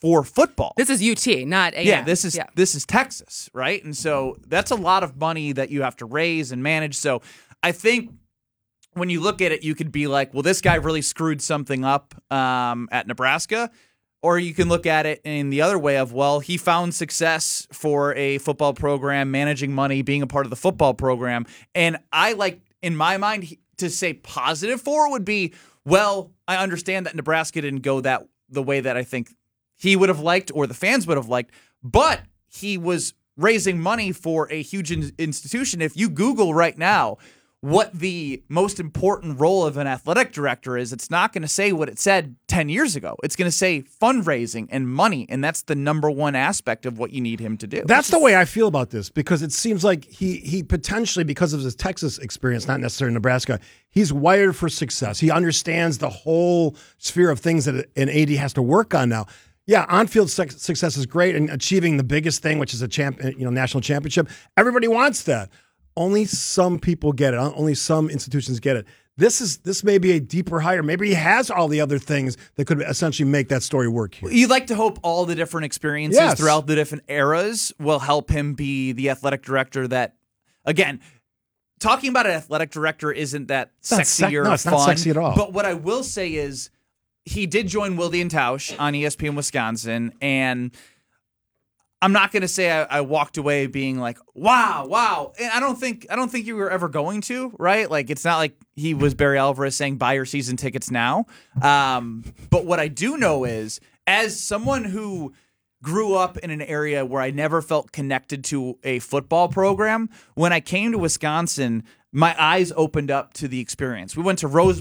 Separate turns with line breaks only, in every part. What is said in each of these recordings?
for football.
This is UT, not AM.
Yeah, this is Texas, right? And so that's a lot of money that you have to raise and manage. So I think when you look at it, you could be like, well, this guy really screwed something up at Nebraska. Or you can look at it in the other way of, well, he found success for a football program, managing money, being a part of the football program. And I like, in my mind, to say positive for it would be, well, I understand that Nebraska didn't go the way that I think he would have liked or the fans would have liked, but he was raising money for a huge institution. If you Google right now what the most important role of an athletic director is, it's not going to say what it said 10 years ago. It's going to say fundraising and money, and that's the number one aspect of what you need him to do.
That's the way I feel about this, because it seems like he potentially, because of his Texas experience, not necessarily Nebraska, he's wired for success. He understands the whole sphere of things that an AD has to work on now. Yeah, on-field success is great, and achieving the biggest thing, which is a national championship. Everybody wants that. Only some people get it. Only some institutions get it. This may be a deeper hire. Maybe he has all the other things that could essentially make that story work here.
You'd like to hope all the different experiences throughout the different eras will help him be the athletic director that, again, talking about an athletic director isn't that sexy or fun.
It's not sexy at all.
But what I will say is he did join Wilde and Tausch on ESPN Wisconsin, and I'm not going to say I walked away being like, wow. And I don't think you were ever going to, right? Like, it's not like he was Barry Alvarez saying, buy your season tickets now. But what I do know is, as someone who grew up in an area where I never felt connected to a football program, when I came to Wisconsin, my eyes opened up to the experience. We went to Rose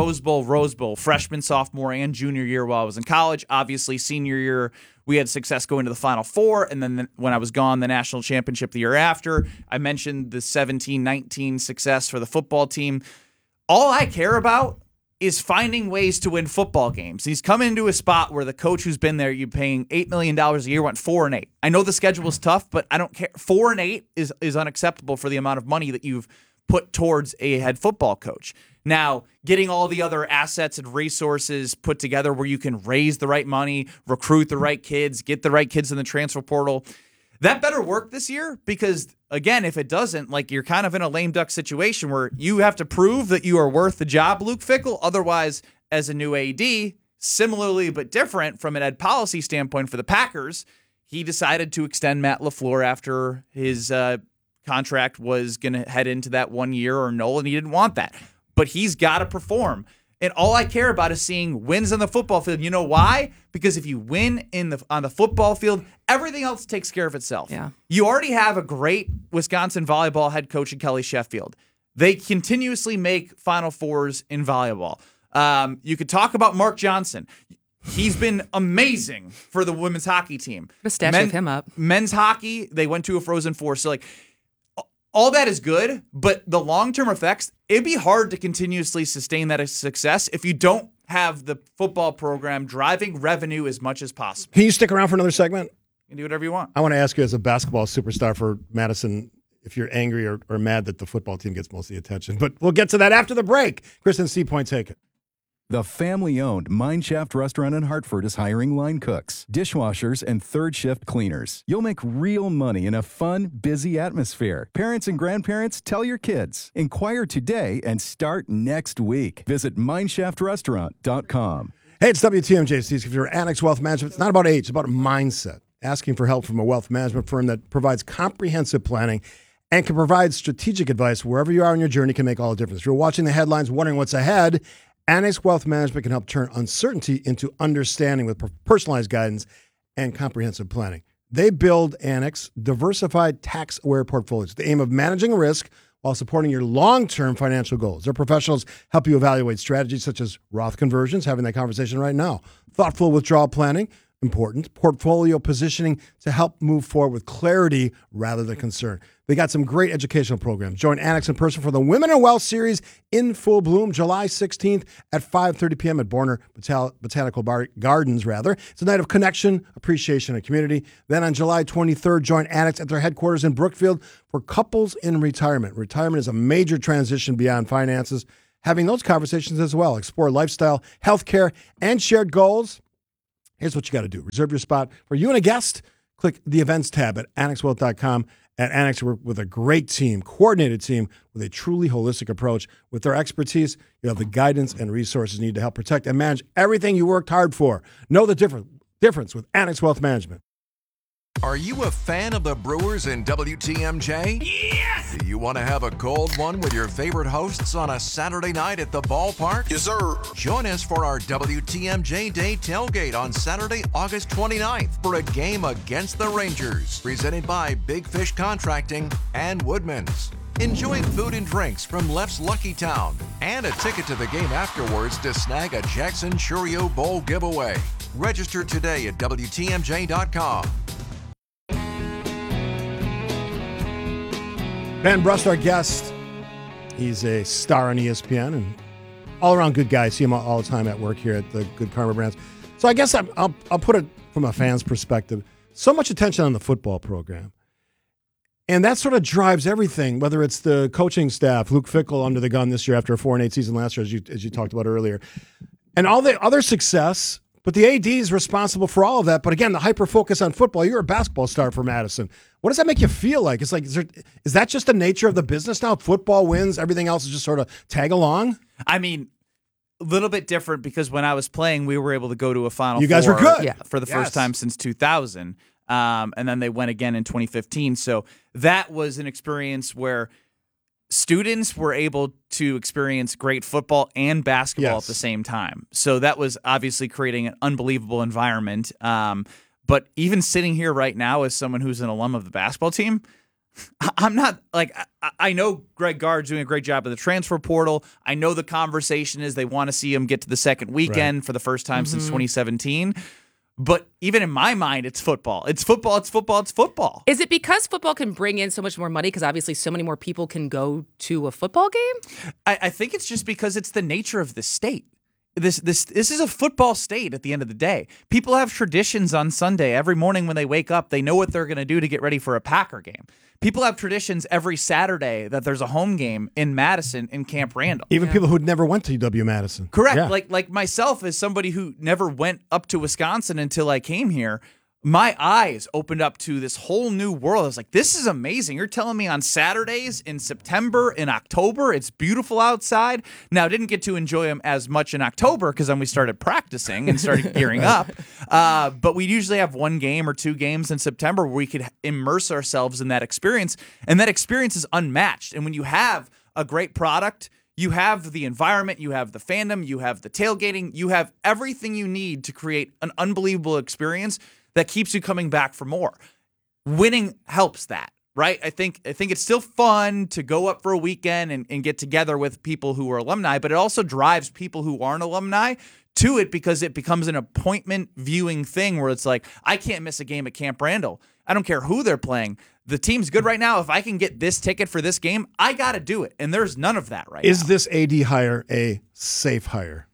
Bowl, freshman, sophomore, and junior year while I was in college. Obviously, senior year, we had success going to the Final Four, and then when I was gone, the national championship the year after. I mentioned the 17-19 success for the football team. All I care about is finding ways to win football games. He's come into a spot where the coach who's been there, you're paying $8 million a year, went 4-8. I know the schedule is tough, but I don't care. 4-8 is unacceptable for the amount of money that you've put towards a head football coach. Now, getting all the other assets and resources put together where you can raise the right money, recruit the right kids, get the right kids in the transfer portal, that better work this year, because, again, if it doesn't, like, you're kind of in a lame duck situation where you have to prove that you are worth the job, Luke Fickell. Otherwise, as a new AD, similarly but different from an ed policy standpoint for the Packers, he decided to extend Matt LaFleur after his contract was going to head into that 1 year or null, and he didn't want that. But he's got to perform. And all I care about is seeing wins on the football field. You know why? Because if you win on the football field, everything else takes care of itself.
Yeah.
You already have a great Wisconsin volleyball head coach in Kelly Sheffield. They continuously make Final Fours in volleyball. You could talk about Mark Johnson. He's been amazing for the women's hockey team.
The statue of him up.
Men's hockey, they went to a Frozen Four. So, like, all that is good, but the long-term effects, it'd be hard to continuously sustain that as success if you don't have the football program driving revenue as much as possible.
Can you stick around for another segment?
You can do whatever you want.
I want to ask you, as a basketball superstar for Madison, if you're angry or mad that the football team gets most of the attention. But we'll get to that after the break. Kristen C. Point taken.
The family-owned Mineshaft Restaurant in Hartford is hiring line cooks, dishwashers, and third-shift cleaners. You'll make real money in a fun, busy atmosphere. Parents and grandparents, tell your kids. Inquire today and start next week. Visit MineShaftRestaurant.com.
Hey, it's WTMJ, Steve. If you're Annex Wealth Management, it's not about age, it's about mindset. Asking for help from a wealth management firm that provides comprehensive planning and can provide strategic advice wherever you are in your journey can make all the difference. If you're watching the headlines wondering what's ahead, Annex Wealth Management can help turn uncertainty into understanding with personalized guidance and comprehensive planning. They build Annex diversified tax-aware portfolios with the aim of managing risk while supporting your long-term financial goals. Their professionals help you evaluate strategies such as Roth conversions, having that conversation right now, thoughtful withdrawal planning, important, portfolio positioning to help move forward with clarity rather than concern. They got some great educational programs. Join Annex in person for the Women in Wealth series in full bloom, July 16th at 5:30 p.m. at Borner Botanical Gardens. It's a night of connection, appreciation, and community. Then on July 23rd, join Annex at their headquarters in Brookfield for couples in retirement. Retirement is a major transition beyond finances. Having those conversations as well. Explore lifestyle, healthcare, and shared goals. Here's what you got to do. Reserve your spot for you and a guest. Click the events tab at annexwealth.com. At Annex, we're with a great team, coordinated team with a truly holistic approach. With their expertise, you have the guidance and resources needed to help protect and manage everything you worked hard for. Know the difference with Annex Wealth Management.
Are you a fan of the Brewers and WTMJ? Yes! Do you want to have a cold one with your favorite hosts on a Saturday night at the ballpark?
Yes, sir.
Join us for our WTMJ Day tailgate on Saturday, August 29th for a game against the Rangers, presented by Big Fish Contracting and Woodman's. Enjoy food and drinks from Left's Lucky Town and a ticket to the game afterwards to snag a Jackson Churio Bowl giveaway. Register today at WTMJ.com.
Ben Brust, our guest. He's a star on ESPN and all-around good guy. I see him all the time at work here at the Good Karma Brands. So I guess I'll put it from a fan's perspective. So much attention on the football program. And that sort of drives everything, whether it's the coaching staff, Luke Fickell under the gun this year after a 4-8 season last year, as you talked about earlier, and all the other success. But the AD is responsible for all of that. But again, the hyper-focus on football. You're a basketball star for Madison. What does that make you feel like? It's like, is that just the nature of the business now? Football wins, everything else is just sort of tag along?
I mean, a little bit different because when I was playing, we were able to go to a Final Four.
You guys were good.
For the first time since 2000. And then they went again in 2015. So that was an experience where students were able to experience great football and basketball at the same time. So that was obviously creating an unbelievable environment. But even sitting here right now as someone who's an alum of the basketball team, I'm not like, I know Greg Gard's doing a great job of the transfer portal. I know the conversation is they want to see him get to the second weekend for the first time since 2017. But even in my mind, it's football. It's football. It's football. It's football.
Is it because football can bring in so much more money? Because obviously so many more people can go to a football game?
I think it's just because it's the nature of the state. This is a football state at the end of the day. People have traditions on Sunday. Every morning when they wake up, they know what they're going to do to get ready for a Packer game. People have traditions every Saturday that there's a home game in Madison in Camp Randall.
Even people who never went to UW-Madison.
Correct.
Yeah.
Like myself, as somebody who never went up to Wisconsin until I came here, my eyes opened up to this whole new world. I was like, this is amazing. You're telling me on Saturdays in September, in October, it's beautiful outside. Now, I didn't get to enjoy them as much in October because then we started practicing and started gearing up. But we usually have one game or two games in September where we could immerse ourselves in that experience. And that experience is unmatched. And when you have a great product, you have the environment, you have the fandom, you have the tailgating, you have everything you need to create an unbelievable experience that keeps you coming back for more. Winning helps that, right? I think it's still fun to go up for a weekend and get together with people who are alumni, but it also drives people who aren't alumni to it because it becomes an appointment viewing thing where it's like, I can't miss a game at Camp Randall. I don't care who they're playing. The team's good right now. If I can get this ticket for this game, I got to do it. And there's none of that right now.
Is this AD hire a safe hire?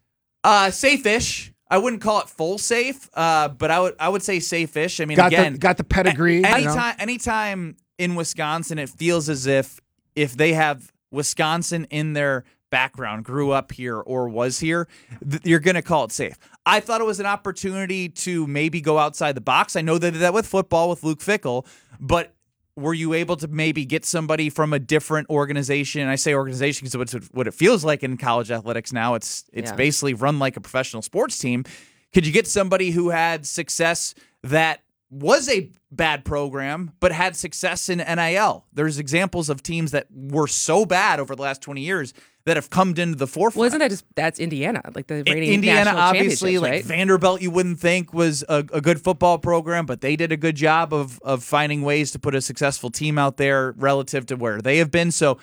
Safe-ish. I wouldn't call it full safe, but I would say safe-ish. I mean,
got the pedigree.
Anytime in Wisconsin, it feels as if they have Wisconsin in their background, grew up here or was here, you're going to call it safe. I thought it was an opportunity to maybe go outside the box. I know they did that with football with Luke Fickell, but were you able to maybe get somebody from a different organization? And I say organization because it's what it feels like in college athletics now. It's basically run like a professional sports team. Could you get somebody who had success that was a bad program but had success in NIL? There's examples of teams that were so bad over the last 20 years that have come into the forefront.
Well, isn't that that's Indiana, like the reigning
Indiana,
national
obviously, like
right?
Vanderbilt, you wouldn't think was a good football program, but they did a good job of finding ways to put a successful team out there relative to where they have been. So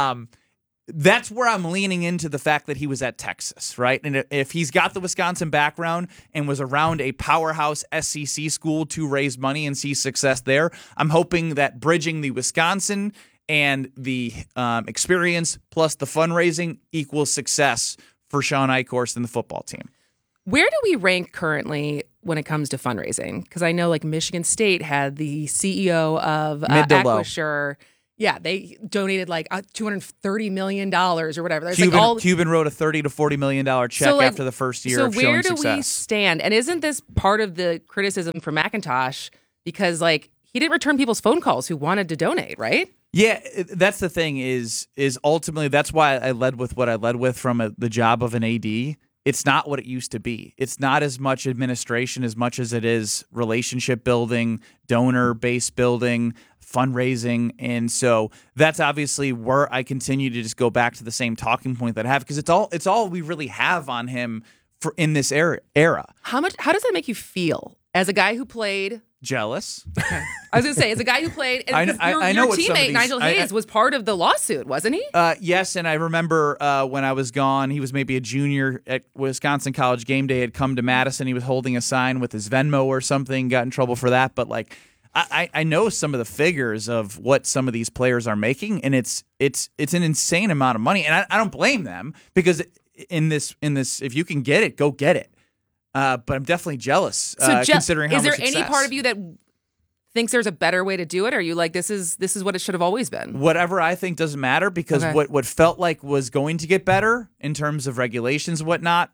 that's where I'm leaning into the fact that he was at Texas, right? And if he's got the Wisconsin background and was around a powerhouse SEC school to raise money and see success there, I'm hoping that bridging the Wisconsin and the experience plus the fundraising equals success for Sean Eichhorst and the football team.
Where do we rank currently when it comes to fundraising? Because I know like Michigan State had the CEO of
Mid to low.
Acrisure Yeah, they donated like $230 million or whatever. There's
Cuban wrote a $30 to $40 million check after the first year of showing success.
So where do we stand? And isn't this part of the criticism for McIntosh? Because like he didn't return people's phone calls who wanted to donate, right?
Yeah, that's the thing is ultimately that's why I led with what I led with from the job of an AD. It's not what it used to be. It's not as much administration as much as it is relationship building, donor base building, fundraising. And so that's obviously where I continue to just go back to the same talking point that I have, because it's all we really have on him for in this era.
How does that make you feel as a guy who played?
Jealous.
Okay. I was going to say, as a guy who played, and your
what
teammate Nigel Hayes was part of the lawsuit, wasn't he?
Yes, and I remember when I was gone, he was maybe a junior at Wisconsin College Game Day, had come to Madison. He was holding a sign with his Venmo or something, got in trouble for that. But like, I know some of the figures of what some of these players are making, and it's an insane amount of money. And I don't blame them, because in this, if you can get it, go get it. But I'm definitely jealous, considering how much success.
Is there any part of you that thinks there's a better way to do it? Or are you like, this is what it should have always been?
Whatever I think doesn't matter, because what felt like was going to get better in terms of regulations and whatnot,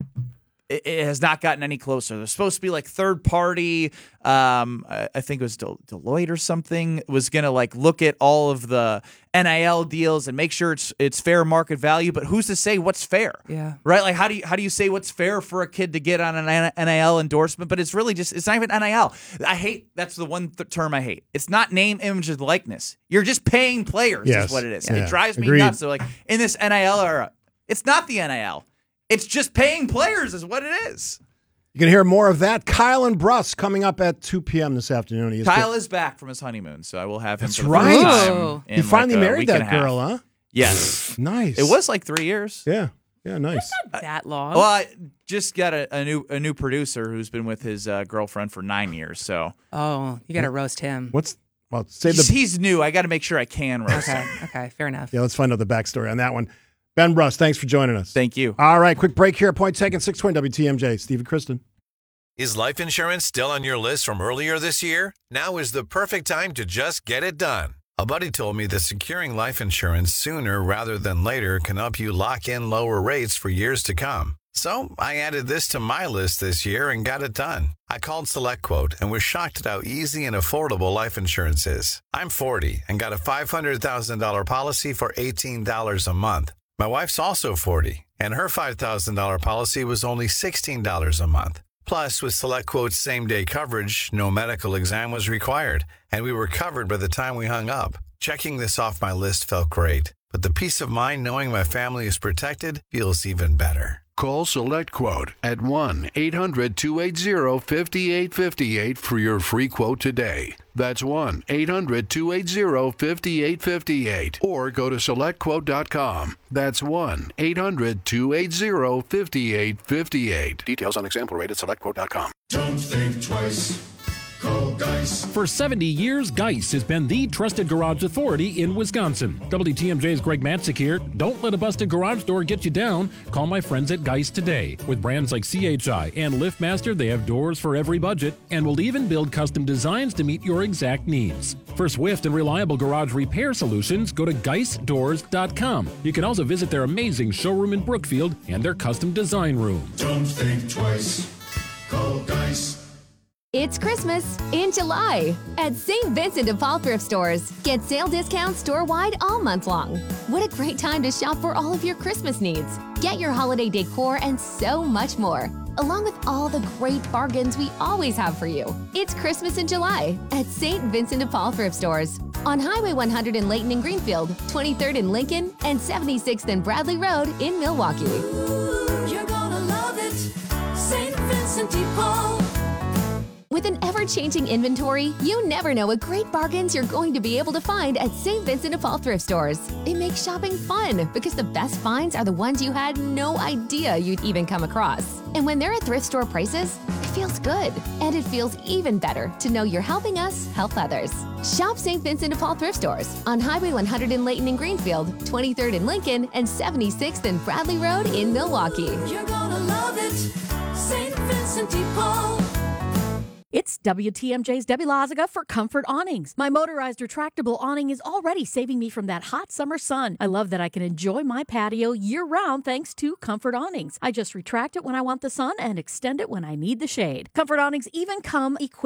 it has not gotten any closer. There's supposed to be like third party. I think it was Deloitte or something was going to like look at all of the NIL deals and make sure it's fair market value. But who's to say what's fair?
Yeah.
Right. Like how do you say what's fair for a kid to get on an NIL endorsement? But it's really it's not even NIL. That's the one term I hate. It's not name, image, and likeness. You're just paying players. Is what it is.
Yeah.
It drives me
Agreed.
nuts. So like in this NIL era, it's not the NIL. It's just paying players is what it is.
You can hear more of that. Kyle and Bruss coming up at 2 p.m. this afternoon.
Kyle is back from his honeymoon, so I will have him.
That's
for the
right.
first time in
You finally
like
married that girl, huh?
Yes.
Nice.
It was like 3 years.
Yeah. Yeah, nice.
Not that long.
Well, I just got a new producer who's been with his girlfriend for 9 years. So
you got to roast him.
He's new. I got to make sure I can roast him.
Okay, fair enough.
Yeah, let's find out the backstory on that one. Ben Bruss, thanks for joining us.
Thank you.
All right, quick break here. Point taken, 620 WTMJ. Steve and Kristen.
Is life insurance still on your list from earlier this year? Now is the perfect time to just get it done. A buddy told me that securing life insurance sooner rather than later can help you lock in lower rates for years to come. So I added this to my list this year and got it done. I called SelectQuote and was shocked at how easy and affordable life insurance is. I'm 40 and got a $500,000 policy for $18 a month. My wife's also 40, and her $5,000 policy was only $16 a month. Plus, with SelectQuote's same-day coverage, no medical exam was required, and we were covered by the time we hung up. Checking this off my list felt great, but the peace of mind knowing my family is protected feels even better.
Call SelectQuote at 1-800-280-5858 for your free quote today. That's 1-800-280-5858. Or go to SelectQuote.com. That's 1-800-280-5858. Details on example rate at SelectQuote.com.
Don't think twice. Call Geis.
For 70 years, Geis has been the trusted garage authority in Wisconsin. WTMJ's Greg Matzik here. Don't let a busted garage door get you down. Call my friends at Geis today. With brands like CHI and LiftMaster, they have doors for every budget and will even build custom designs to meet your exact needs. For swift and reliable garage repair solutions, go to GeisDoors.com. You can also visit their amazing showroom in Brookfield and their custom design room.
Don't think twice. Call Geis.
It's Christmas in July at St. Vincent de Paul thrift stores. Get sale discounts store-wide all month long. What a great time to shop for all of your Christmas needs. Get your holiday decor and so much more, along with all the great bargains we always have for you. It's Christmas in July at St. Vincent de Paul thrift stores on Highway 100 in Layton and Greenfield, 23rd in Lincoln, and 76th and Bradley Road in Milwaukee.
Ooh, you're gonna love it, St. Vincent de Paul.
With an ever-changing inventory, you never know what great bargains you're going to be able to find at St. Vincent de Paul thrift stores. It makes shopping fun because the best finds are the ones you had no idea you'd even come across. And when they're at thrift store prices, it feels good. And it feels even better to know you're helping us help others. Shop St. Vincent de Paul thrift stores on Highway 100 in Layton and Greenfield, 23rd in Lincoln, and 76th and Bradley Road in Milwaukee.
You're gonna love it, St. Vincent de Paul.
It's WTMJ's Debbie Loziga for Comfort Awnings. My motorized retractable awning is already saving me from that hot summer sun. I love that I can enjoy my patio year-round thanks to Comfort Awnings. I just retract it when I want the sun and extend it when I need the shade. Comfort Awnings even come equipped